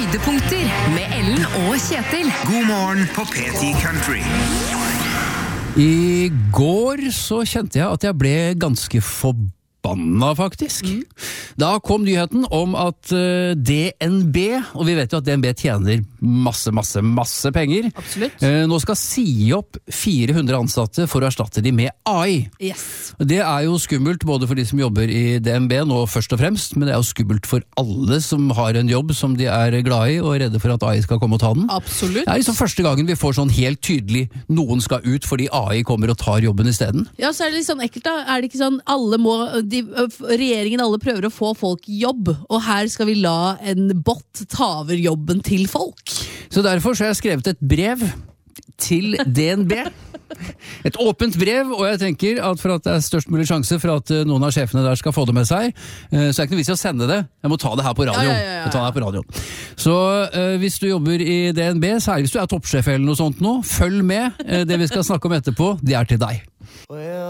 Høydepunkter med Ellen og Kjetil. God morgen på P10 Country. I går så kjente jeg at jeg ble ganske forbanna faktisk. Da kom nyheten om at DNB, og vi vet jo at DNB tjener masse penger, Absolutt. Nå skal si opp 400 ansatte for å erstatte de med AI. Yes. Det er jo skummelt både for de som jobber i DNB nå først og fremst, men det er jo skummelt for alle som har en jobb som de er glad i og er redde for at AI skal komme og ta den. Absolutt. Det er liksom første gangen vi får sånn helt tydelig noen skal ut fordi AI kommer og tar jobben i stedet. Ja, så er det litt sånn ekkelt da. Er det ikke sånn regjeringen alle prøver å få folk i jobb, og her skal vi la en bot ta over jobben til folk? Så derfor så har jeg skrevet et brev til DNB. Et åpent brev, og jeg tenker at for at det er størst mulig sjanse for at noen av sjefene der skal få det med seg, så er det ikke noe vits i å sende det. Jeg må ta det her på radio. Ja. Jeg tar det her på radio. Så hvis du jobber i DNB, særlig hvis du er toppsjef eller noe sånt nå, følg med. Det vi skal snakke om etterpå, det er til deg.